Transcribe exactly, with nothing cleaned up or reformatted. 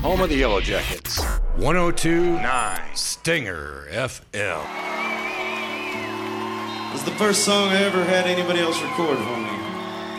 home of the Yellow Jackets. one oh two point nine Stinger F M. It's the first song I ever had anybody else record for me.